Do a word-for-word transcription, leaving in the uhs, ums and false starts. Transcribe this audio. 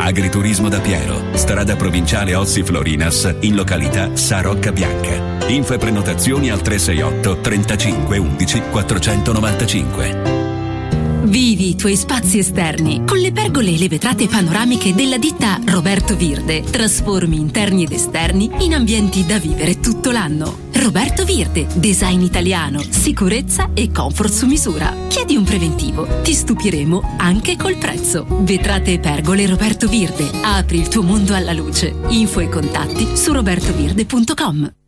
Agriturismo da Piero, strada provinciale Ossi Florinas, in località Sa Rocca Bianca. Info e prenotazioni al tre sei otto trentacinque undici quattrocentonovantacinque. Vivi i tuoi spazi esterni con le pergole e le vetrate panoramiche della ditta Roberto Virde. Trasformi interni ed esterni in ambienti da vivere tutto l'anno. Roberto Virde, design italiano, sicurezza e comfort su misura. Chiedi un preventivo, ti stupiremo anche col prezzo. Vetrate e pergole Roberto Virde. Apri il tuo mondo alla luce. Info e contatti su robertovirde punto com.